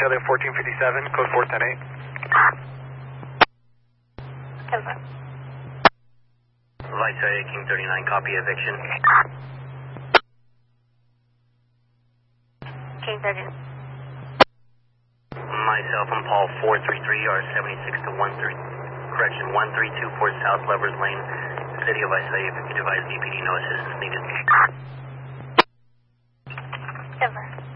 Australia 1457, code 4108. Over. Viceroy King 39, copy eviction. King 39. Myself and Paul 433 are 76 to 13. Correction, 1324 South Lovers Lane, City of Visalia. If you could advise DPD, no assistance needed. Over.